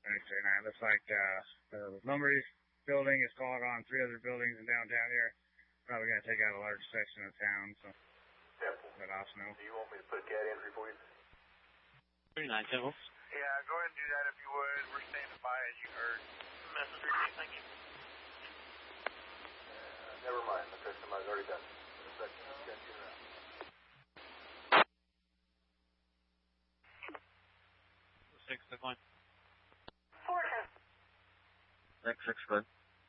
Actually, now it looks like the Lumbery building is called on 3 other buildings in downtown here. Probably going to take out a large section of town, so let off now. Do you want me to put a cat entry for you? 39 Temples. Yeah, go ahead and do that if you would. We're standing by as you heard. Message received, thank you. Never mind, the customer's already done. Six, decline. 6, good.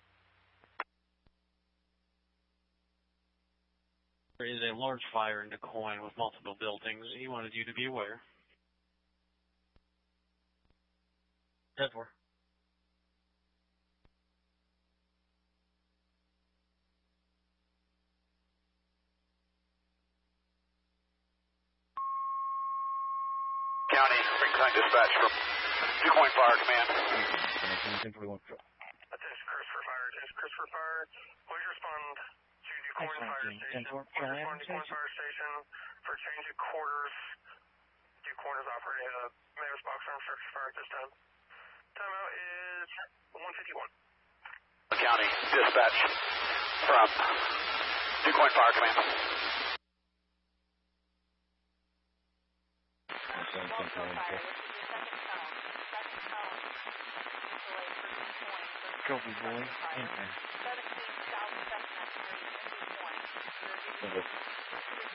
There is a large fire in DuQuoin with multiple buildings. He wanted you to be aware. 10-4. County, Springtime Dispatch from DuQuoin Fire Command. 1041. Attention Christopher Fire. Attention Christopher Fire. Please respond to DuQuoin Fire Station. Please respond to DuQuoin Fire Station for change of quarters. DuQuoin is operating a Mavis box arm structure fire at this time. Timeout is 1:51. County Dispatch from DuQuoin Fire Command. Trophy boy, enter.